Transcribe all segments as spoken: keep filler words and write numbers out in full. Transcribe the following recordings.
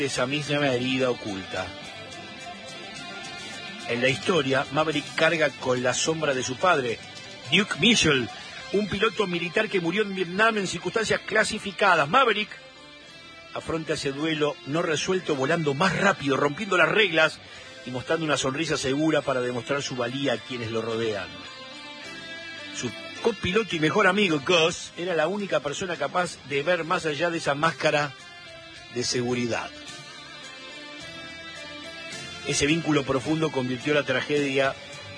esa misma herida oculta. En la historia, Maverick carga con la sombra de su padre, Duke Mitchell, un piloto militar que murió en Vietnam en circunstancias clasificadas. Maverick afronta ese duelo no resuelto volando más rápido, rompiendo las reglas y mostrando una sonrisa segura para demostrar su valía a quienes lo rodean. Su copiloto y mejor amigo, Gus, era la única persona capaz de ver más allá de esa máscara de seguridad. Ese vínculo profundo convirtió la tragedia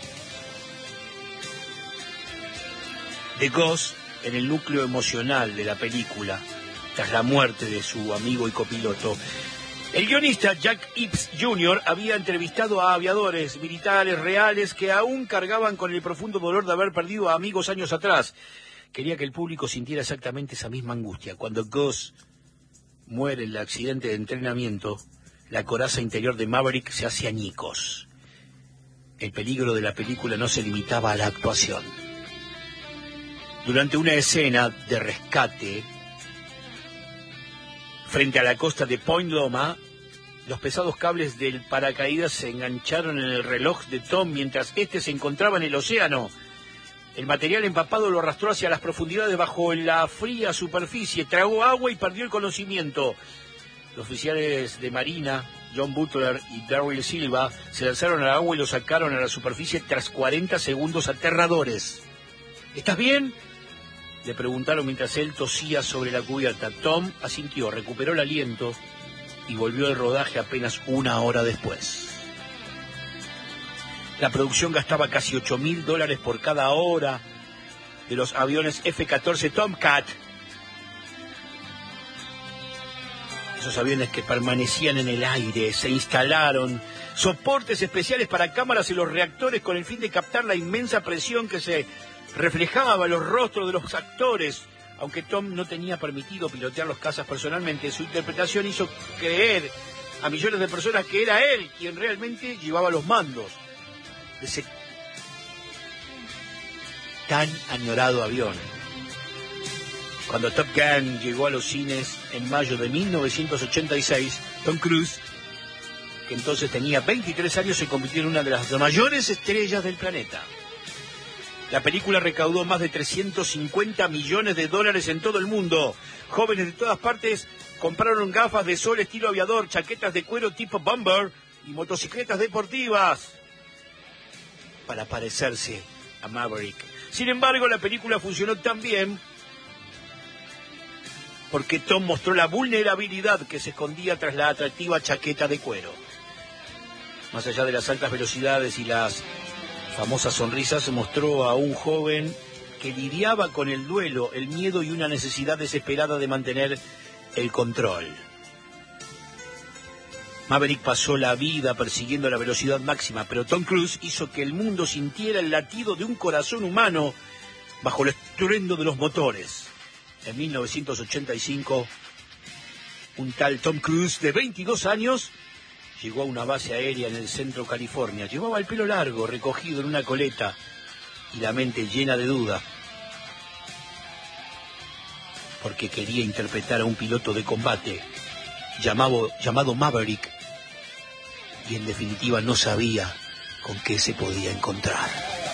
de Gus en el núcleo emocional de la película, tras la muerte de su amigo y copiloto. El guionista Jack Ibbs junior había entrevistado a aviadores militares reales que aún cargaban con el profundo dolor de haber perdido a amigos años atrás. Quería que el público sintiera exactamente esa misma angustia. Cuando Gus muere en el accidente de entrenamiento, la coraza interior de Maverick se hace añicos. El peligro de la película no se limitaba a la actuación. Durante una escena de rescate frente a la costa de Point Loma, los pesados cables del paracaídas se engancharon en el reloj de Tom mientras éste se encontraba en el océano. El material empapado lo arrastró hacia las profundidades bajo la fría superficie, tragó agua y perdió el conocimiento. Los oficiales de Marina, John Butler y Darryl Silva, se lanzaron al agua y lo sacaron a la superficie tras cuarenta segundos aterradores. ¿Estás bien?, le preguntaron mientras él tosía sobre la cubierta. Tom asintió, recuperó el aliento y volvió al rodaje apenas una hora después. La producción gastaba casi ocho mil dólares por cada hora de los aviones F catorce Tomcat. Esos aviones que permanecían en el aire. Se instalaron soportes especiales para cámaras en los reactores con el fin de captar la inmensa presión que se reflejaba en los rostros de los actores. Aunque Tom no tenía permitido pilotear los cazas personalmente, su interpretación hizo creer a millones de personas que era él quien realmente llevaba los mandos de ese tan añorado avión. Cuando Top Gun llegó a los cines en mayo de mil novecientos ochenta y seis, Tom Cruise, que entonces tenía veintitrés años, se convirtió en una de las mayores estrellas del planeta. La película recaudó más de trescientos cincuenta millones de dólares en todo el mundo. Jóvenes de todas partes compraron gafas de sol estilo aviador, chaquetas de cuero tipo bomber y motocicletas deportivas para parecerse a Maverick. Sin embargo, la película funcionó tan bien porque Tom mostró la vulnerabilidad que se escondía tras la atractiva chaqueta de cuero. Más allá de las altas velocidades y las famosas sonrisas, mostró a un joven que lidiaba con el duelo, el miedo y una necesidad desesperada de mantener el control. Maverick pasó la vida persiguiendo la velocidad máxima, pero Tom Cruise hizo que el mundo sintiera el latido de un corazón humano bajo el estruendo de los motores. En mil novecientos ochenta y cinco, un tal Tom Cruise de veintidós años llegó a una base aérea en el centro de California. Llevaba el pelo largo, recogido en una coleta, y la mente llena de duda, porque quería interpretar a un piloto de combate llamado, llamado Maverick, y en definitiva no sabía con qué se podía encontrar.